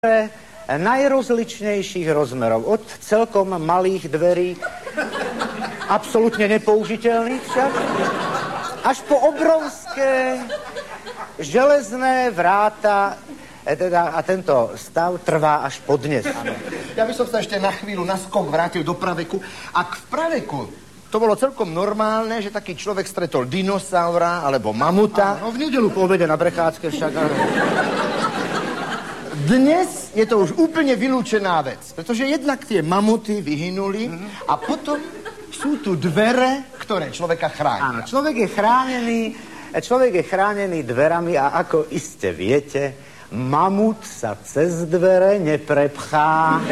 najrozličnejších rozmerov. Od celkom malých dverí, absolútne nepoužiteľných však, až po obrovské železné vráta. A tento stav trvá až po dnes. Ano. Ja by som sa ešte na chvíľu na skok vrátil do praveku. Ak v praveku to bolo celkom normálne, že taký človek stretol dinosaura alebo mamuta. No v nedeľu po obede na prechádzke však. Dnes je to už úplne vylúčená vec, pretože jednak tie mamuty vyhynuli a potom sú tu dvere, ktoré človeka chránia. Áno, človek je chránený dverami a ako iste viete, mamut sa cez dvere neprepchá.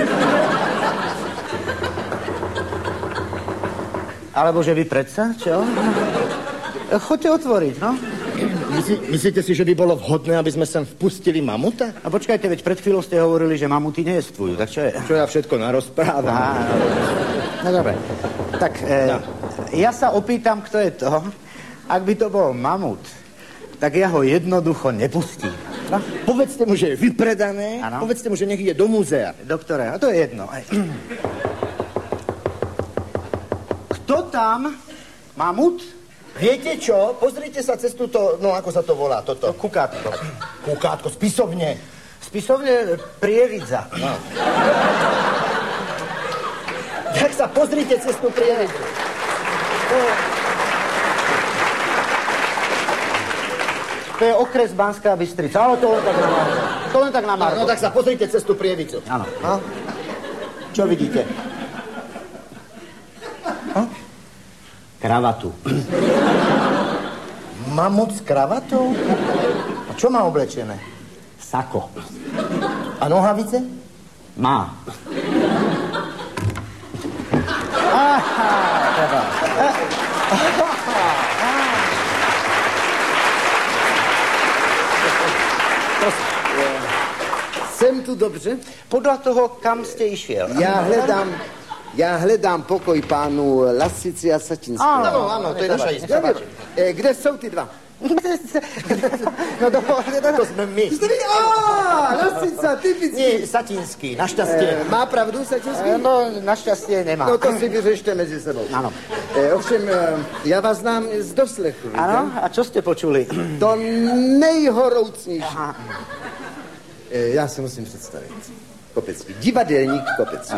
Alebo že vy predsa, čo? Choďte otvoriť, no. Myslíte si, že by bolo vhodné, aby sme sem vpustili mamuta? A počkajte, veď pred chvíľou ste hovorili, že mamuty neestvujú, tak čo je? Čo ja všetko narozprávam. No dobre, tak ja sa opýtam, kto je to. Ak by to bol mamut, tak ja ho jednoducho nepustím. No? Povedzte mu, že je vypredané, ano. Povedzte mu, že nech ide do múzea. Doktore, a to je jedno. Kto tam? Mamut? Viete čo? Pozrite sa cez túto, no ako sa to volá, toto. Kukátko. Kukátko, spisovne. Spisovne Prievidza. No. Tak sa pozrite cez tú Prievidzu. To je okres Banská Bystrica, ale to len tak na Margo. To len tak na Margo. No tak sa pozrite cez tú Prievidzu. Áno. No? Čo vidíte? Kravatu. Mamut s kravatou? A čo má oblečené? Sako. A nohavice? Má. Aha, teda. Jsem tu dobře? Podľa toho, kam ste išiel. Já hledám pokoj pánu Lasici a Satinskému. Áno, to je naša istá. Kde jsou ty dva? No dovolite, to jsme my. Lasica, typický. Nie, Satinský, našťastie. Má pravdu Satinský? No, našťastie nemá. No to si vyřešte mezi sebou. Áno. Ovšem, já vás znám z doslechu. Áno, a čo ste počuli? To nejhoroucnější. Já se musím představit. Kopecký. Divadelník Kopecký.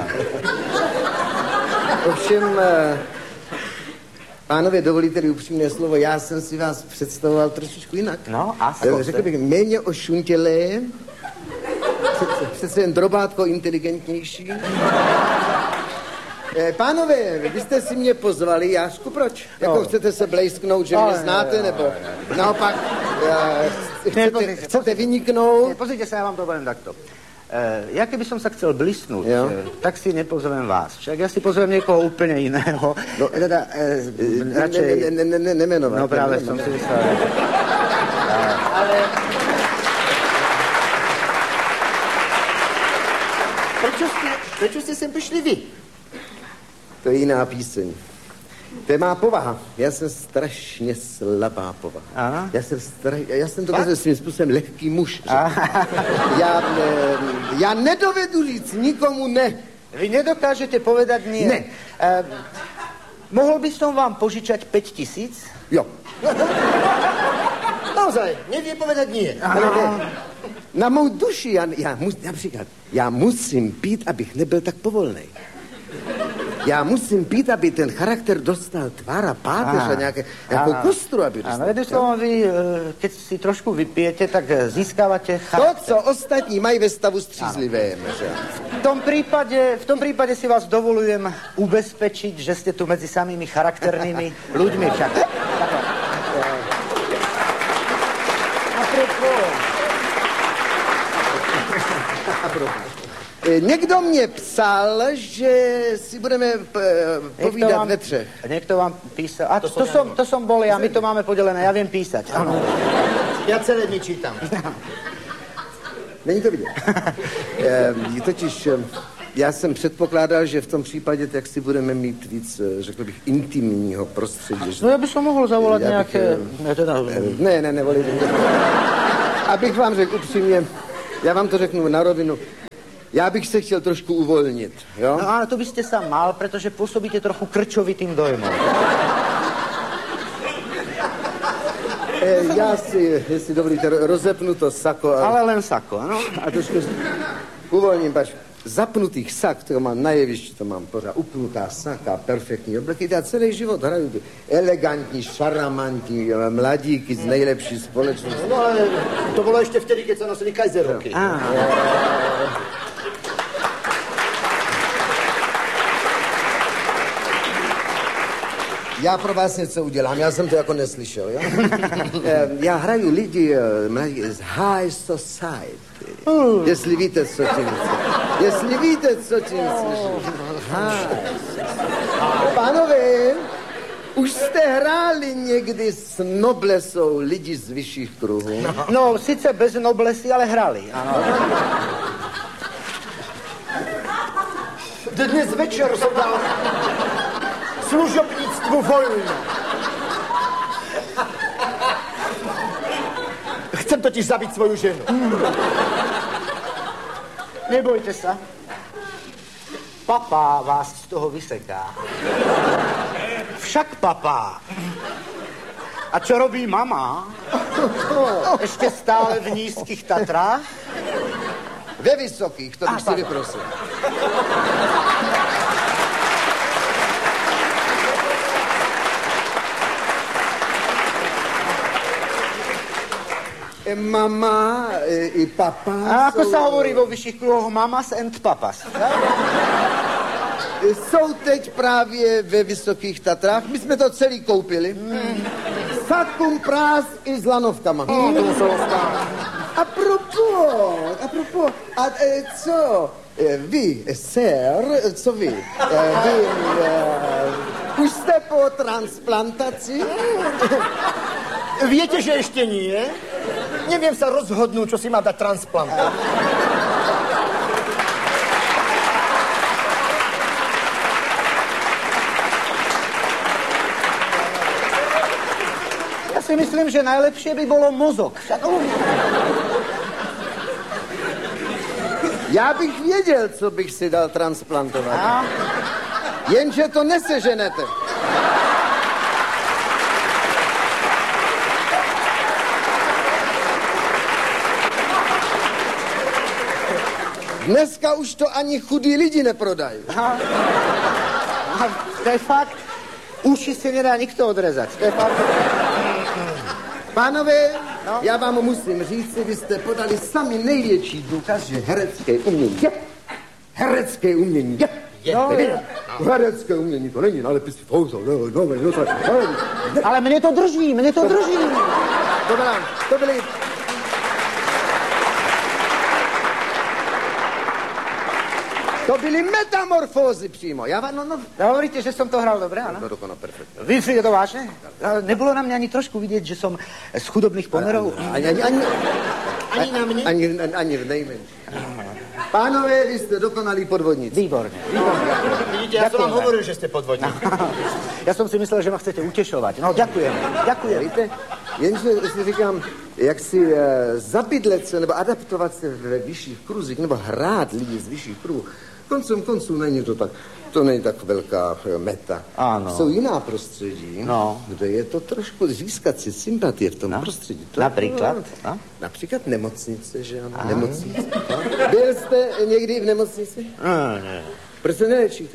Ovšem, pánové, dovolíte-li upřímné slovo, já jsem si vás představoval trošičku jinak. No, a řekl bych, méně ošuntělé, přece jen drobátko inteligentnější. Pánové, vy jste si mě pozvali, Jášku, proč? Jako chcete se blejsknout, že mě znáte, nebo naopak chcete vyniknout? Pozrite sa, ja vám to poviem takto. Ja keby som sa chcel blísnuť, tak si nepozvem vás. Však ja si pozvem niekoho úplne iného. No, radšej... Nemenovať. No práve som si myslel. Ale... Prečo ste sem prišli vy? To je jiná píseň. To je má povaha. Já jsem strašně slabá povaha. Aha. Já jsem dokonce svým způsobem lehký muž. Já nedovedu říct nikomu ne. Vy nedokážete povedať nie? Ne. Mohol by som vám požičať 5 000? Jo. Naozaj, nevie povedať nie. Na mou duši, já musím pít, abych nebyl tak povolnej. Já musím pít, aby ten charakter dostal tvár a páteř a nějakou kostru, aby dostal. Áno, slovom, vy, keď si trošku vypijete, tak získávate charakter. To, co ostatní mají ve stavu střízlivém. V tom prípade si vás dovolujem ubezpečiť, že ste tu medzi samými charakternými ľuďmi však. Někdo mě psal, že si budeme povídat ve třech. Niekto vám písal. A to som bol ja, my to máme podelené, ja viem písať. Áno. Já celé dny čítám. Není to vidět. Totiž já jsem předpokládal, že v tom případě tak si budeme mít víc, řekl bych, intimního prostředí. No ja by som mohol zavolať nejaké... Ne, nevolím. Abych vám řekl upřímně, já vám to řeknu na rovinu, Já bych se chtěl trošku uvolnit, jo? No ale to byste sa mal, pretože pôsobíte trochu krčovitým dojmom. Já si, jestli dovolíte, rozepnu to sako. Ale len sako, ano? A trošku uvolním, pač. Zapnutých sak, to mám na jevišti, to mám pořád upnutá saka, perfektní obleky. Já celý život hraju elegantní, šaramantní mladíky z nejlepší společnosti. No ale to bylo ještě vtedy, keď se nosili kajzerovky. Já pro vás něco udělám, já jsem to jako neslyšel, jo? Já hraju lidi z high society. Jestli víte, co tím chci. Jestli víte, co tím slyším. Pánové, už jste hráli někdy s noblesou lidi z vyšších kruhů? No, sice bez noblesy, ale hrali, ano. Dnes večer jsem dal služobnictvu volno. Chcem totiž zabít svoju ženu. Nebojte sa. Papa vás z toho vyseká. Však papa. A čo robí mama? Ešte stále v nízkych Tatrách? Ve vysokých, to bych si vyprosil. Mama i papa. A ako sa hovorí vo vyšších kruhoch? Mamas and papas. Jsou teď právě ve Vysokých Tatrách. My jsme to celý koupili. Sakum prás i s lanovkama. To muselo stát. Apropos, a co? Vy, sir, co vy? Už jste po transplantaci? Viete, že ešte nie? Neviem sa rozhodnúť, čo si má dať transplantovať. Ja si myslím, že najlepšie by bolo mozog. Já bych věděl, co bych si dal transplantovat. Jenže to neseženete. Dneska už to ani chudí lidi neprodají. To je fakt. Uši si nedá nikto odrezať. To je fakt. Pánové, já vám musím říct, vy jste podali sami největší důkaz, že herecké umění je. Herecké umění je. Herecké umění to není, ale písky Ale mne to drží. To byly... To byly metamorfózy přímo. Hovoríte, že som to hral dobre, áno? Dokonale, perfektne. Vy si je to vážne? Nebolo na mňa ani trošku vidieť, že som z chudobných pomerov? Ani na mne? Ani v nejmenší. Pánové, vy jste dokonalí podvodníci. Výborne. Vidíte, ja som vám hovoril, že ste podvodníci. Ja som si myslel, že ma chcete utešovať. No, ďakujem. Víte, jenže si říkám, jak si zabydlet se, nebo adaptovat se ve vyšších kruzích, nebo hrát lidi z vyšších kruzů, konců není to tak, to není tak velká meta. Ano. Jsou jiná prostředí, kde je to trošku získat si sympatie v tom prostředí. To například? Například nemocnice, že ano? Nemocnice. Byl jste někdy v nemocnici? Ne. Proč se nelečíte?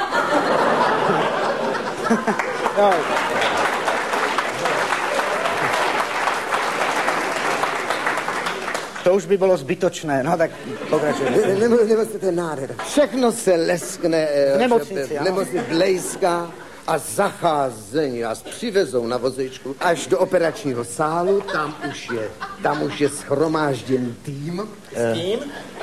To už by bolo zbytočné, no tak pokračujeme. Nemocnice, to je nádhera. Všechno se leskne. V nemocnici, ano. Nemocnice blejská a zacházení. Nás přivezou na vozečku až do operačního sálu. Tam už je shromážděný tým. S kým?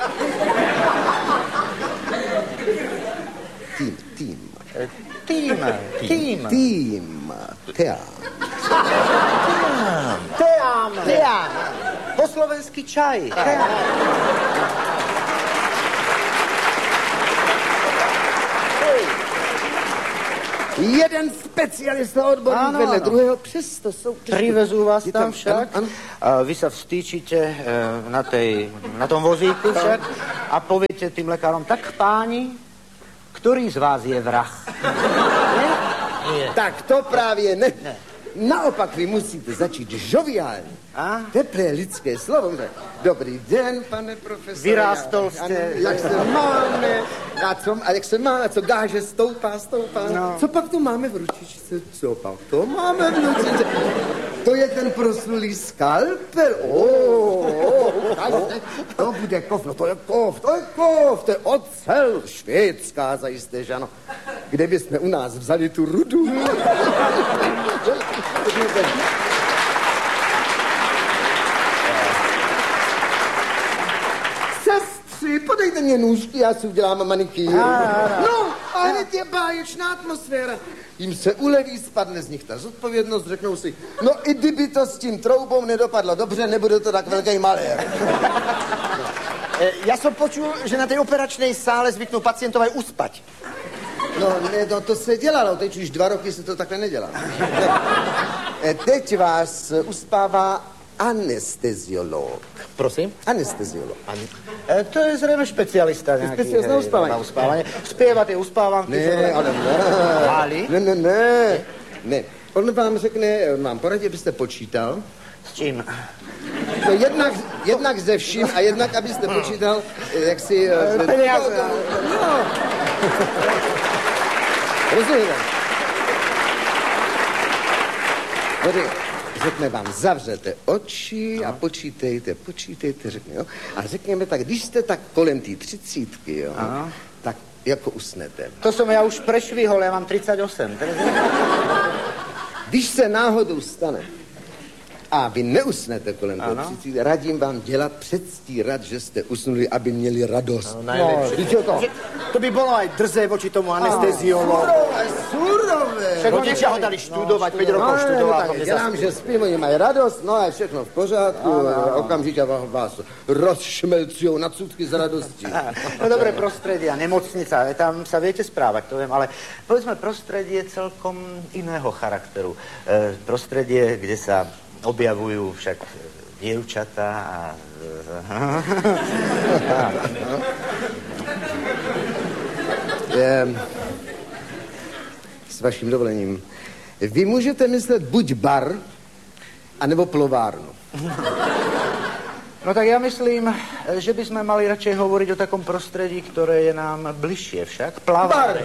Tým. Teám. Po slovensky čaj. Jeden specialista odborník vedle druhého, přesto jsou... Privezú vás tam však. Ano. A vy sa vstýčite na tom vozíku však. A poviete tým lekárom, tak páni, ktorý z vás je vrah? Nie. Tak to právě ne. Naopak vy musíte začít žoviálně. Teplé lidské slovo. Dobrý den, pane profesore. Vyrástol jste. Jak se máme? A jak se máme? Co gáže stoupá? No. Co pak tu máme v ručičce? Co pak to máme v ručičce? To je ten proslulý skalpel. To bude kov. No to je kov. To je ocel. Švédská zajisté, že ano. Kde bychom u nás vzali tu rudu? Sestři, podejte mě nůžky, já si udělám manikýr. No, a hned je báječná atmosféra. Jim se uleví, spadne z nich ta zodpovědnost, řeknou si, no i kdyby to s tím troubou nedopadlo dobře, nebude to tak velký malér. Ja som počul, že na tej operačnej sále zvyknú pacientov aj uspať. No, to se dělalo, teď už 2 roky se to takhle nedělá. Teď vás uspává anesteziolog. Prosím? Anesteziolog. To je zrejme špecialista nejaký. Specialista na uspávanie. Spieva tie uspávanky. Ne. On vám řekne, on vám poradí, abyste počítal. S čím? No jednak ze vším a jednak, abyste počítal, jak si... Peniaze. No. Rozumíte? Řekne vám, zavřete oči a počítejte, řekne, jo. A řekněme tak, když jste tak kolem té 30, jo, tak jako usnete. To som ja už prešvihol, ja mám 38. Když se náhodou stane a vy neusnete kolem toho 30, radím vám dělat, předstírat, že jste usnuli, aby měli radost. To by bolo aj drze voči tomu anesteziologu. Surové. Rodičia ho dali študovať, 5 rokov študoval. Dělám, že spím, oni mají radost, no a všechno v pořádku, okamžitě vás rozšmelcujou na cudky z radosti. No dobré, prostredie a nemocnica, tam sa viete správať, to viem, ale povedzme, prostredie celkom iného charakteru. Prostredie, kde sa objavujú však dievčatá a... S vaším dovolením. Vy můžete myslet buď bar, anebo plovárnu. No tak ja myslím, že by sme mali radšej hovoriť o takom prostredí, ktoré je nám bližšie však. Plavárne.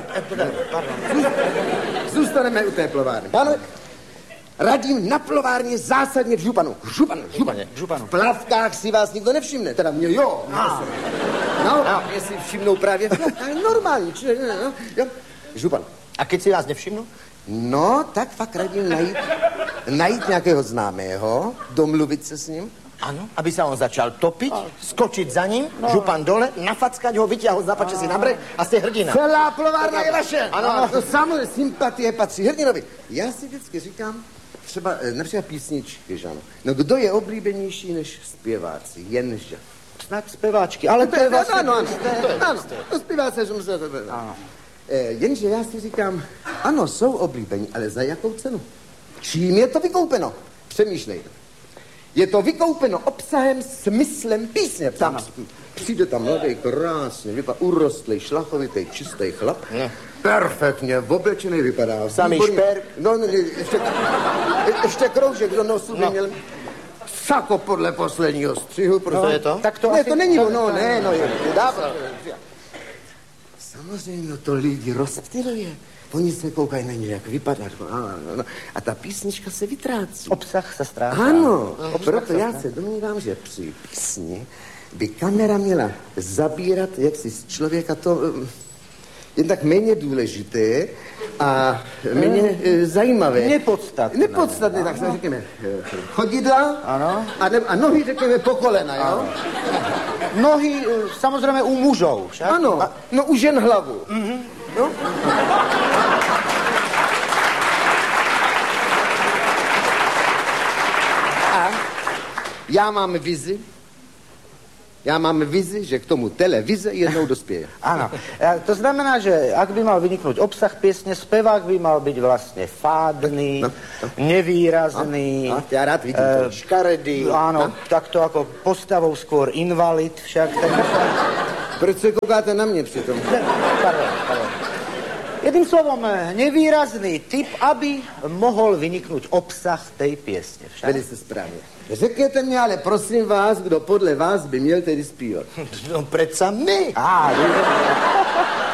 Zůstaneme u té plovárny. Pánové, radím na plovárně zásadně v županu. V plavkách si vás nikdo nevšimne. Teda mě jo. No, jestli všimnou právě v plavkách, normální. Jo, župan. A keď si vás nevšimnú? No, tak fakt radím najít nějakého známého, domluvit se s ním. Ano, aby sa on začal topiť, skočiť za ním, župan dole, nafackať ho, vyťahol za pače si na breh a ste hrdina. Celá plovárna je vaše. Ano. To samozřejmě sympatie patří hrdinovi. Já si vždycky říkám, třeba například písničky, že ano. No kdo je oblíbenější než zpěváci? Jenže. Snad zpěváčky, ale to je vlastně... Ano, zpěváci, že musíme to být. Jenže já si říkám, ano, jsou oblíbení, ale za jakou cenu? Čím je to vykoupeno? Přemýšlejte. Je to vykoupeno obsahem, smyslem písně. Tam přijde tam mladý, krásně, vypadá urostlý, šlachovitý, čistý chlap. Perfektně, oblečený vypadá. Samý šperk. No, ještě kroužek do nosu by měl. Sako podle posledního střihu. To je to? Tak to ne, asi... to není ono, ne, no je dávno. Samozřejmě to lidi rozptyluje. Oni se koukají na něj, jak vypadá. A ta písnička se vytrácí. Obsah se ztrácí. Ano, proto já se domnívám, že při písni by kamera měla zabírat jaksi z člověka to jednak méně důležité a méně zajímavé. Nepodstatné, tak se řekněme chodidla a nohy řekněme po kolena, jo? Nohy samozřejmě u mužů, však? Ano, no u žen hlavu. No? A já mám vizi, že k tomu televize jednou dospěje. Áno. To znamená, že ak by mal vyniknúť obsah piesne, spevák by mal byť vlastne fádny, nevýrazný. Ja rád vidím to. Škaredý. Áno, takto ako postavou skôr invalid však. Proč se koukáte na mě přitom? Pardon. Jedným slovom, nevýrazný typ, aby mohl vyniknout obsah tej piesne. Však? Velice správně. Řekněte mě, ale prosím vás, kdo podle vás by měl tedy zpívat. No predsa my. Á,